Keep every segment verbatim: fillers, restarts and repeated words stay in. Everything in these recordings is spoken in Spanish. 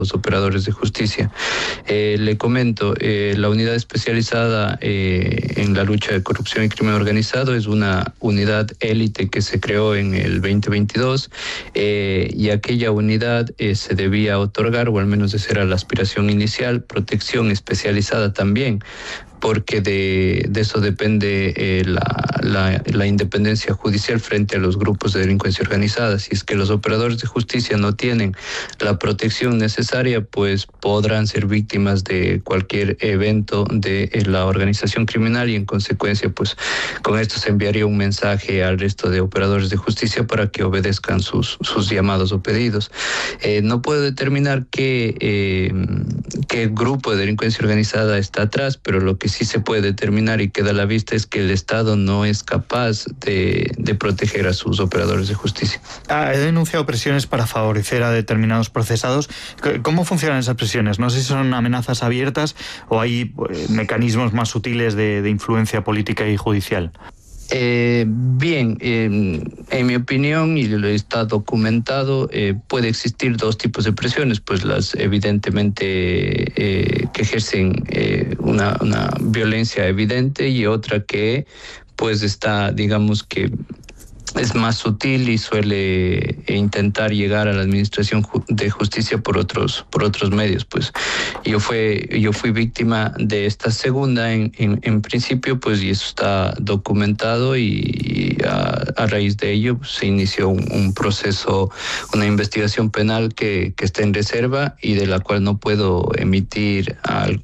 los operadores de justicia. Eh, le comento, eh, la unidad especializada eh, en la lucha de corrupción y crimen organizado es una unidad élite que se creó en el veinte veintidós eh, y aquella unidad eh, se debía otorgar, o al menos esa era la aspiración inicial, protección especializada también, porque de, de eso depende eh, la, la, la independencia judicial frente a los grupos de delincuencia organizada. Si es que los operadores de justicia no tienen la protección necesaria, pues podrán ser víctimas de cualquier evento de eh, la organización criminal y en consecuencia, pues con esto se enviaría un mensaje al resto de operadores de justicia para que obedezcan sus, sus llamados o pedidos. Eh, no puedo determinar qué, eh, qué grupo de delincuencia organizada está atrás, pero lo que sí se puede determinar y queda a la vista es que el Estado no es capaz de, de proteger a sus operadores de justicia. Ha denunciado presiones para favorecer a determinados procesados. ¿Cómo funcionan esas presiones? No sé si son amenazas abiertas o hay eh, mecanismos más sutiles de, de influencia política y judicial. Eh, bien, eh, en mi opinión, y lo está documentado, eh, puede existir dos tipos de presiones, pues las evidentemente eh, que ejercen eh, una, una violencia evidente y otra que pues está, digamos que es más sutil y suele intentar llegar a la administración de justicia por otros por otros medios. Pues yo fue yo fui víctima de esta segunda en, en, en principio, pues, y eso está documentado, y, y a, a raíz de ello pues, se inició un, un proceso, una investigación penal que, que está en reserva y de la cual no puedo emitir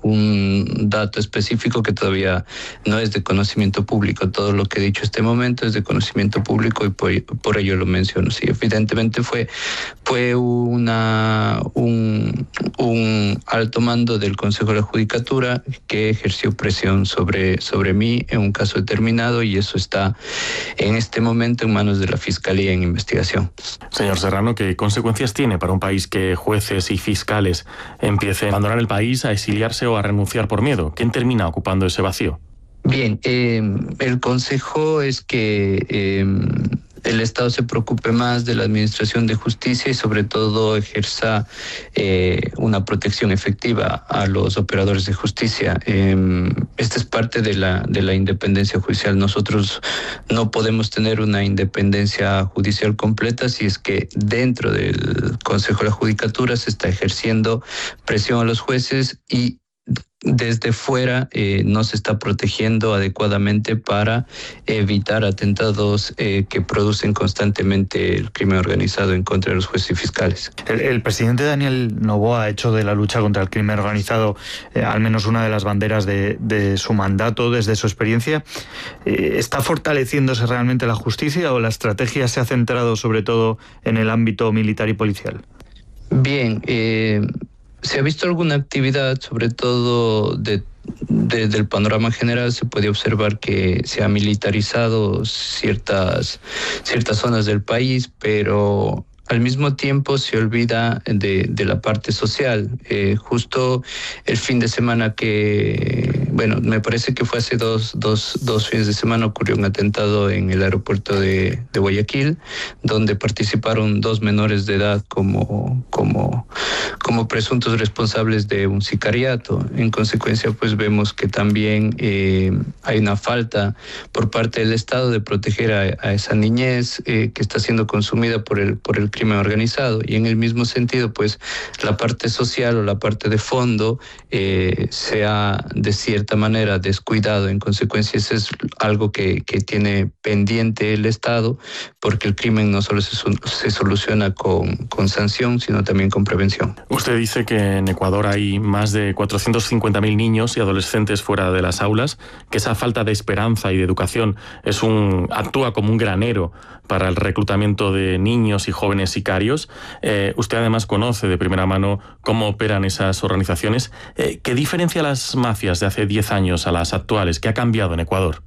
algún dato específico que todavía no es de conocimiento público. Todo lo que he dicho este momento es de conocimiento público y por, por ello lo menciono. Sí, evidentemente fue, fue una, un, un alto mando del Consejo de la Judicatura que ejerció presión sobre, sobre mí en un caso determinado, y eso está en este momento en manos de la Fiscalía en investigación. Señor Serrano, ¿qué consecuencias tiene para un país que jueces y fiscales empiecen a abandonar el país, a exiliarse o a renunciar por miedo? ¿Quién termina ocupando ese vacío? Bien, eh, el consejo es que eh, el Estado se preocupe más de la administración de justicia y sobre todo ejerza eh, una protección efectiva a los operadores de justicia. Eh, esta es parte de la, de la independencia judicial. Nosotros no podemos tener una independencia judicial completa si es que dentro del Consejo de la Judicatura se está ejerciendo presión a los jueces y desde fuera eh, no se está protegiendo adecuadamente para evitar atentados eh, que producen constantemente el crimen organizado en contra de los jueces y fiscales. El, el presidente Daniel Noboa ha hecho de la lucha contra el crimen organizado eh, al menos una de las banderas de, de su mandato. Desde su experiencia, eh, ¿está fortaleciéndose realmente la justicia o la estrategia se ha centrado sobre todo en el ámbito militar y policial? Bien, eh... se ha visto alguna actividad, sobre todo de, de, del panorama general. Se puede observar que se ha militarizado ciertas, ciertas zonas del país, pero al mismo tiempo se olvida de, de la parte social. Eh, justo el fin de semana que, bueno, me parece que fue hace dos, dos, dos fines de semana, ocurrió un atentado en el aeropuerto de, de Guayaquil, donde participaron dos menores de edad como, como, como presuntos responsables de un sicariato. En consecuencia, pues vemos que también eh, hay una falta por parte del Estado de proteger a, a esa niñez eh, que está siendo consumida por el, por el crimen organizado, y en el mismo sentido pues la parte social o la parte de fondo eh, se ha de cierta manera descuidado. En consecuencia eso es algo que, que tiene pendiente el Estado, porque el crimen no solo se, se soluciona con, con sanción, sino también con prevención. Usted dice que en Ecuador hay más de cuatrocientos cincuenta mil niños y adolescentes fuera de las aulas, que esa falta de esperanza y de educación es un, actúa como un granero para el reclutamiento de niños y jóvenes sicarios. Eh, usted además conoce de primera mano cómo operan esas organizaciones. Eh, ¿Qué diferencia las mafias de hace diez años a las actuales? ¿Qué ha cambiado en Ecuador?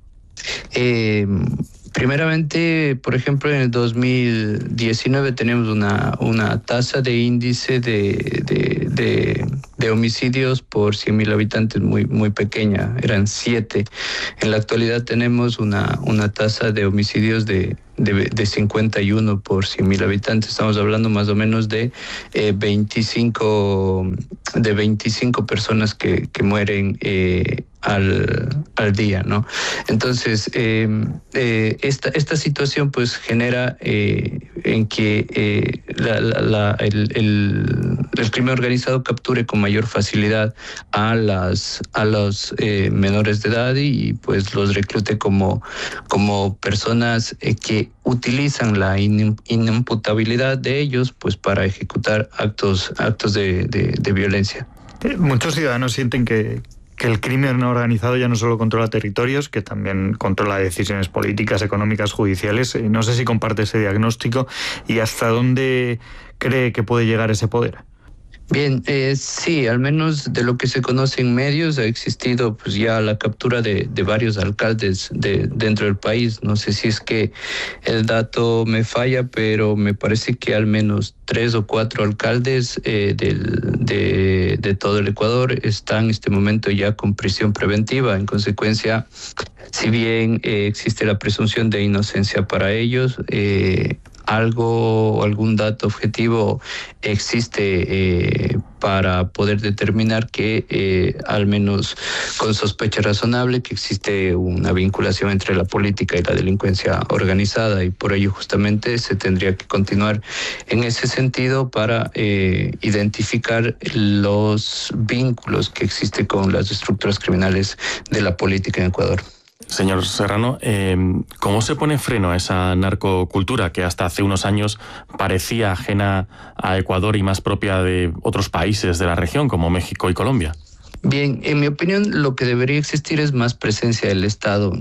Eh... Primeramente, por ejemplo, en el dos mil diecinueve tenemos una, una tasa de índice de, de, de, de homicidios por cien mil habitantes muy, muy pequeña, eran siete. En la actualidad tenemos una, una tasa de homicidios de, de, de cincuenta y uno por cien mil habitantes. Estamos hablando más o menos de eh, veinticinco, de veinticinco personas que, que mueren eh, al, al día, ¿no? Entonces, eh, eh, esta, esta situación pues genera eh, en que eh, la, la, la, el, el, el crimen organizado capture con mayor facilidad a las a los eh, menores de edad y pues los reclute como, como personas eh, que utilizan la inimputabilidad de ellos pues para ejecutar actos, actos de, de, de violencia. Muchos ciudadanos sienten que que el crimen organizado ya no solo controla territorios, que también controla decisiones políticas, económicas, judiciales. No sé si comparte ese diagnóstico y hasta dónde cree que puede llegar ese poder. Bien, eh, sí, al menos de lo que se conoce en medios ha existido pues ya la captura de, de varios alcaldes de, dentro del país. No sé si es que el dato me falla, pero me parece que al menos tres o cuatro alcaldes eh, del, de, de todo el Ecuador están en este momento ya con prisión preventiva. En consecuencia, si bien eh, existe la presunción de inocencia para ellos, eh, algo, algún dato objetivo existe eh, para poder determinar que eh, al menos con sospecha razonable que existe una vinculación entre la política y la delincuencia organizada, y por ello justamente se tendría que continuar en ese sentido para eh, identificar los vínculos que existen con las estructuras criminales de la política en Ecuador. Señor Serrano, eh, ¿cómo se pone freno a esa narcocultura que hasta hace unos años parecía ajena a Ecuador y más propia de otros países de la región como México y Colombia? Bien, en mi opinión lo que debería existir es más presencia del Estado.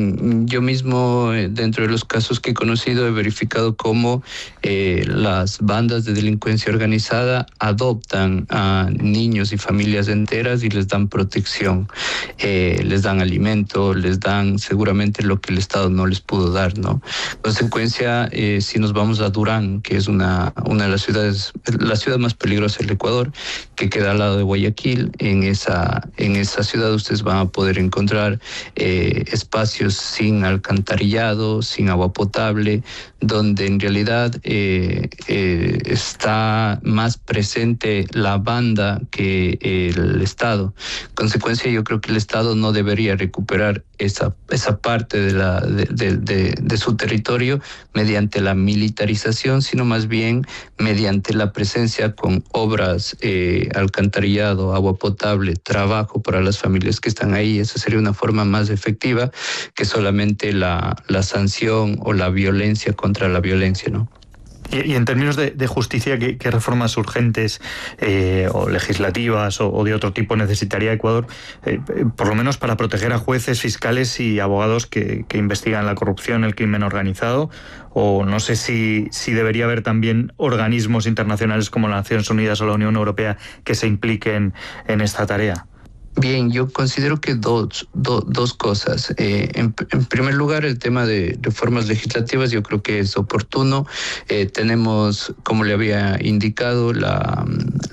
Yo mismo, dentro de los casos que he conocido, he verificado cómo eh, las bandas de delincuencia organizada adoptan a niños y familias enteras y les dan protección, eh, les dan alimento, les dan seguramente lo que el Estado no les pudo dar, ¿no? En consecuencia, eh, si nos vamos a Durán, que es una, una de las ciudades, la ciudad más peligrosa del Ecuador, que queda al lado de Guayaquil, en esa En esa ciudad ustedes van a poder encontrar eh, espacios sin alcantarillado, sin agua potable, donde en realidad eh, eh, está más presente la banda que el Estado. En consecuencia, yo creo que el Estado no debería recuperar esa, esa parte de, la, de, de, de, de su territorio mediante la militarización, sino más bien mediante la presencia con obras, eh, alcantarillado, agua potable, trabajo para las familias que están ahí. Esa sería una forma más efectiva que solamente la, la sanción o la violencia contra la violencia, ¿no? Y, y en términos de, de justicia, ¿qué, qué reformas urgentes eh, o legislativas o, o de otro tipo necesitaría Ecuador, eh, por lo menos para proteger a jueces, fiscales y abogados que, que investigan la corrupción, el crimen organizado? O no sé si, si debería haber también organismos internacionales como las Naciones Unidas o la Unión Europea que se impliquen en esta tarea. Bien, yo considero que dos, do, dos cosas. Eh, en, en primer lugar, el tema de reformas legislativas yo creo que es oportuno. Eh, tenemos, como le había indicado, la,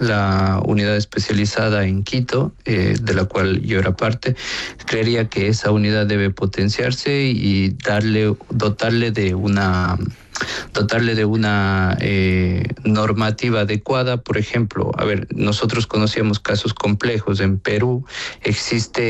la unidad especializada en Quito, eh, de la cual yo era parte. Creería que esa unidad debe potenciarse y darle, dotarle de una... dotarle de una eh, normativa adecuada. Por ejemplo, a ver, nosotros conocíamos casos complejos. En Perú existe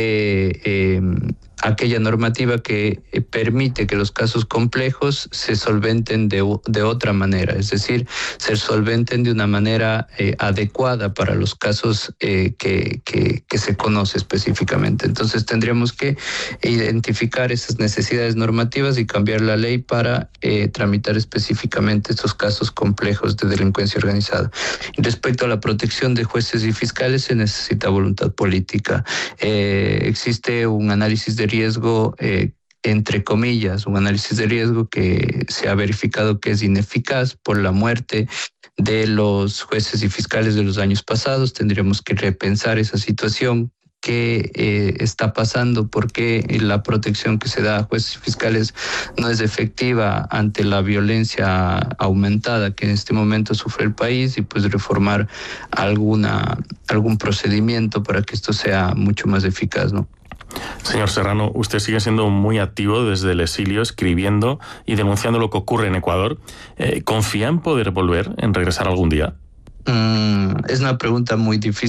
eh, aquella normativa que eh, permite que los casos complejos se solventen de, de otra manera, es decir, se solventen de una manera eh, adecuada para los casos eh, que, que, que se conoce específicamente. Entonces tendríamos que identificar esas necesidades normativas y cambiar la ley para eh, tramitar específicamente estos casos complejos de delincuencia organizada. Y respecto a la protección de jueces y fiscales, se necesita voluntad política. Eh, existe un análisis de riesgo, eh, entre comillas, un análisis de riesgo que se ha verificado que es ineficaz por la muerte de los jueces y fiscales de los años pasados. Tendríamos que repensar esa situación. ¿Qué eh, está pasando? ¿Por qué la protección que se da a jueces y fiscales no es efectiva ante la violencia aumentada que en este momento sufre el país? Y pues reformar alguna, algún procedimiento para que esto sea mucho más eficaz, ¿no? Señor Serrano, usted sigue siendo muy activo desde el exilio, escribiendo y denunciando lo que ocurre en Ecuador. Eh, ¿Confía en poder volver, en regresar algún día? Mm, es una pregunta muy difícil.